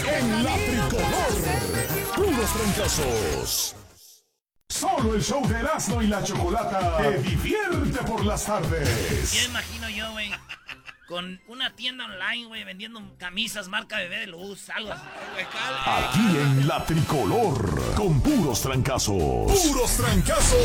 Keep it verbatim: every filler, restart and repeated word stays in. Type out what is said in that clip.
en la tricolor. Puros trancazos. Solo el show de Erasmo y la Chocolata te divierte por las tardes. Ya imagino yo, güey, con una tienda online, güey, vendiendo camisas marca Bebé de Luz, algo así. Aquí en la tricolor, con puros trancazos. Puros trancazos.